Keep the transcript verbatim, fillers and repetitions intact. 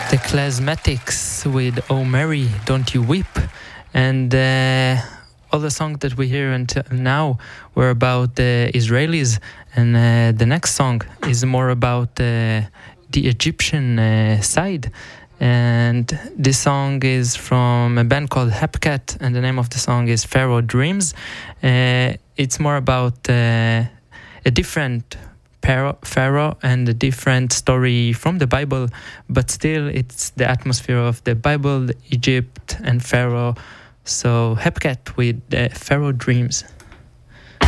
The Klezmatics with Oh Mary, Don't You Weep. And uh, all the songs that we hear until now were about the Israelis. And uh, the next song is more about uh, the Egyptian uh, side. And this song is from a band called Hepcat, and the name of the song is Pharaoh Dreams. Uh, it's more about uh, a different Pharaoh and a different story from the Bible, but still it's the atmosphere of the Bible, Egypt and Pharaoh. So Hepcat with uh, Pharaoh Dreams.